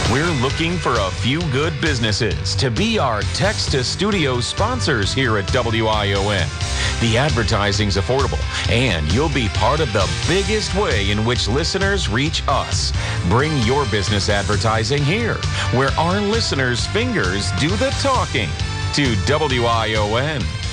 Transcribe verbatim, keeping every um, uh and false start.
We're looking for a few good businesses to be our Text to Studio sponsors here at W I O N. The advertising's affordable, and you'll be part of the biggest way in which listeners reach us. Bring your business advertising here, where our listeners' fingers do the talking. To W I O N.